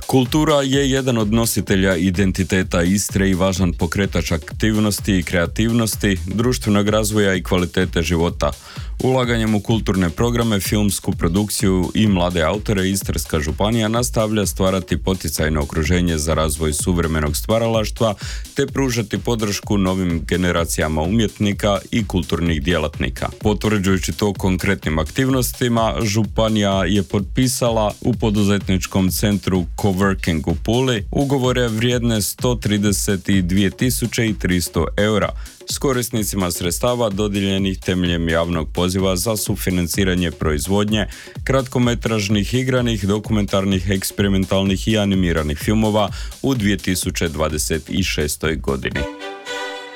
Kultura je jedan od nositelja identiteta Istre i važan pokretač aktivnosti i kreativnosti, društvenog razvoja i kvalitete života. Ulaganjem u kulturne programe, filmsku produkciju i mlade autore, Istarska županija nastavlja stvarati poticajno okruženje za razvoj suvremenog stvaralaštva te pružati podršku novim generacijama umjetnika i kulturnih djelatnika. Potvrđujući to konkretnim aktivnostima, županija je potpisala u poduzetničkom centru Coworking u Puli ugovore vrijedne 132.300 eura s korisnicima sredstava dodijeljenih temeljem javnog poziva za sufinanciranje proizvodnje kratkometražnih, igranih, dokumentarnih, eksperimentalnih i animiranih filmova u 2026. godini.